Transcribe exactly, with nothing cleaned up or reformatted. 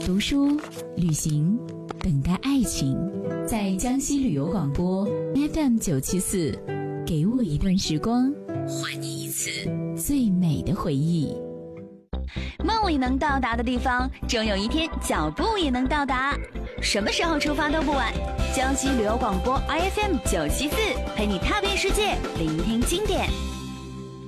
读书、旅行，等待爱情。在江西旅游广播 F M 九七四，给我一段时光，还你一次最美的回忆。 梦里能到达的地方，终有一天脚步也能到达。什么时候出发都不晚。江西旅游广播 I F M 九七四，陪你踏遍世界，聆听经典。